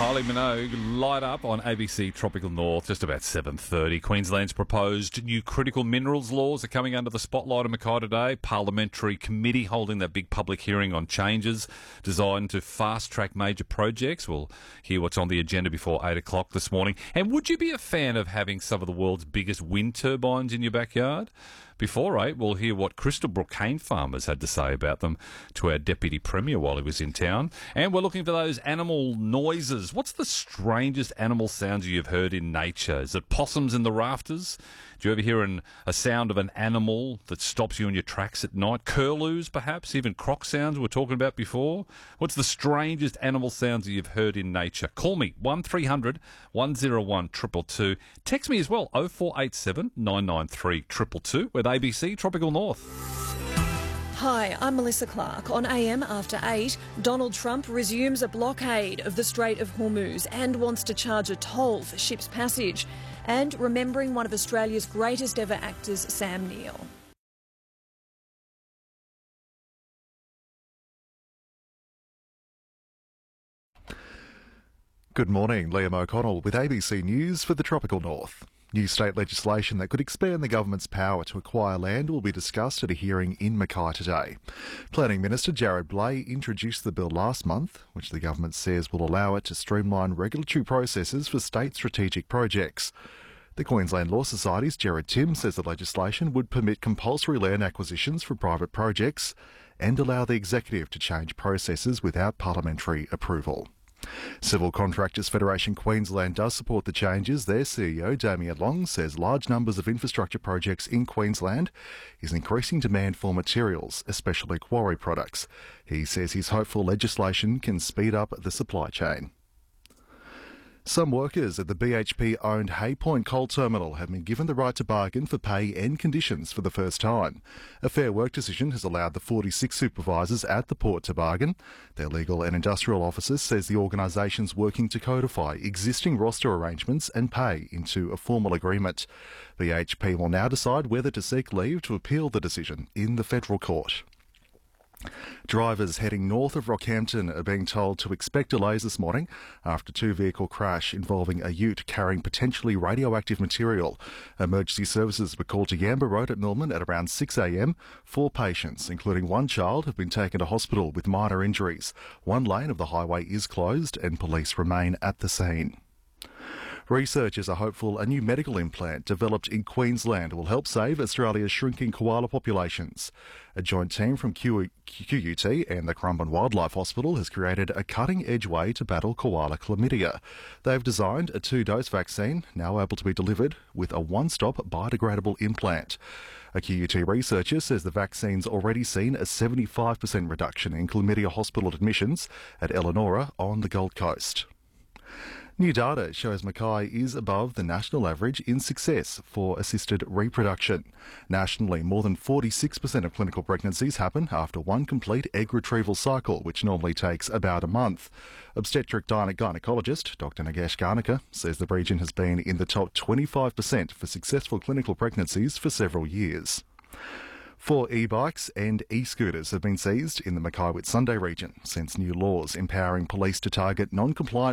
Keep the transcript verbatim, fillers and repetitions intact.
Kylie Minogue, light up on A B C Tropical North, just about seven thirty. Queensland's proposed new critical minerals laws are coming under the spotlight of Mackay today. Parliamentary committee holding that big public hearing on changes designed to fast-track major projects. We'll hear what's on the agenda before eight o'clock this morning. And would you be a fan of having some of the world's biggest wind turbines in your backyard? Before eight, we'll hear what Crystalbrook cane farmers had to say about them to our Deputy Premier while he was in town. And we're looking for those animal noises. What's the strangest animal sounds you've heard in nature? Is it possums in the rafters? Do you ever hear an, a sound of an animal that stops you in your tracks at night? Curlews, perhaps? Even croc sounds we were talking about before? What's the strangest animal sounds that you've heard in nature? Call me, one three hundred one oh one two two two. Text me as well, oh four eight seven nine nine three two two two with A B C Tropical North. Hi, I'm Melissa Clark. On A M after eight, Donald Trump resumes a blockade of the Strait of Hormuz and wants to charge a toll for ships' passage. And remembering one of Australia's greatest ever actors, Sam Neill. Good morning, Liam O'Connell with A B C News for the Tropical North. New state legislation that could expand the government's power to acquire land will be discussed at a hearing in Mackay today. Planning Minister Jared Blay introduced the bill last month, which the government says will allow it to streamline regulatory processes for state strategic projects. The Queensland Law Society's Gerard Tim says the legislation would permit compulsory land acquisitions for private projects and allow the executive to change processes without parliamentary approval. Civil Contractors Federation Queensland does support the changes. Their C E O, Damien Long, says large numbers of infrastructure projects in Queensland is increasing demand for materials, especially quarry products. He says he's hopeful legislation can speed up the supply chain. Some workers at the B H P-owned Hay Point Coal Terminal have been given the right to bargain for pay and conditions for the first time. A Fair Work decision has allowed the forty-six supervisors at the port to bargain. Their legal and industrial officers says the organisation's working to codify existing roster arrangements and pay into a formal agreement. B H P will now decide whether to seek leave to appeal the decision in the federal court. Drivers heading north of Rockhampton are being told to expect delays this morning after a two-vehicle crash involving a ute carrying potentially radioactive material. Emergency services were called to Yamba Road at Millman at around six a m. Four patients, including one child, have been taken to hospital with minor injuries. One lane of the highway is closed and police remain at the scene. Researchers are hopeful a new medical implant developed in Queensland will help save Australia's shrinking koala populations. A joint team from Q U T and the Currumbin Wildlife Hospital has created a cutting-edge way to battle koala chlamydia. They've designed a two-dose vaccine, now able to be delivered with a one-stop biodegradable implant. A Q U T researcher says the vaccine's already seen a seventy-five percent reduction in chlamydia hospital admissions at Elanora on the Gold Coast. New data shows Mackay is above the national average in success for assisted reproduction. Nationally, more than forty-six percent of clinical pregnancies happen after one complete egg retrieval cycle, which normally takes about a month. Obstetric gynecologist Doctor Nagesh Garnika says the region has been in the top twenty-five percent for successful clinical pregnancies for several years. Four e-bikes and e-scooters have been seized in the Mackay Whitsunday region since new laws empowering police to target non-compliant